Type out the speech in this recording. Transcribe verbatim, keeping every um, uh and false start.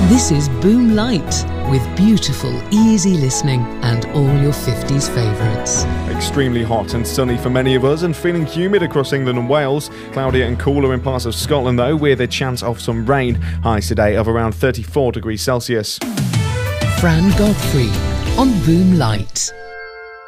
This is Boom Light, with beautiful, easy listening and all your fifties favourites. Extremely hot and sunny for many of us, and feeling humid across England and Wales. Cloudier and cooler in parts of Scotland though, with a chance of some rain. Highs today of around thirty-four degrees Celsius. Fran Godfrey on Boom Light.